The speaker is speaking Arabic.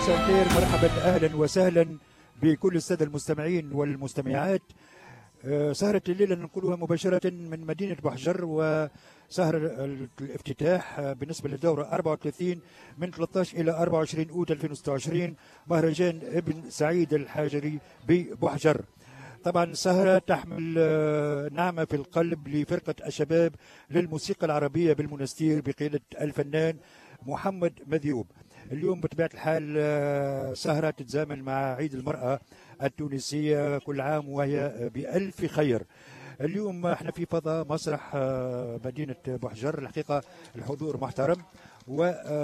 مساء الخير، مرحبا اهلا وسهلا بكل الساده المستمعين والمستمعات. سهرة الليلة ننقلها مباشرة من مدينة بوحجر، وسهر الافتتاح بالنسبة للدورة 34 من 13 إلى 24 أوت 2026 مهرجان ابن سعيد الحاجري ببوحجر. طبعا سهرة تحمل نعمة في القلب لفرقة الشباب للموسيقى العربية بالمنستير بقيادة الفنان محمد مذيوب. اليوم بطبيعة الحال سهرة تتزامن مع عيد المرأة التونسية، كل عام وهي بألف خير. اليوم احنا في فضاء مسرح مدينة بوحجر، الحقيقة الحضور محترم و